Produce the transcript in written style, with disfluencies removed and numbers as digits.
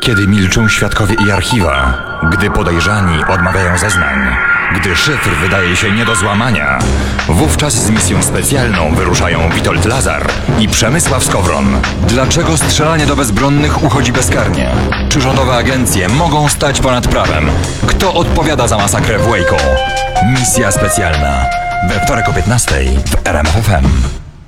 Kiedy milczą świadkowie i archiwa, gdy podejrzani odmawiają zeznań, gdy szyfr wydaje się nie do złamania, wówczas z misją specjalną wyruszają Witold Lazar i Przemysław Skowron. Dlaczego strzelanie do bezbronnych uchodzi bezkarnie? Czy rządowe agencje mogą stać ponad prawem? Kto odpowiada za masakrę w Waco? Misja specjalna. We wtorek o 15 w RMF FM.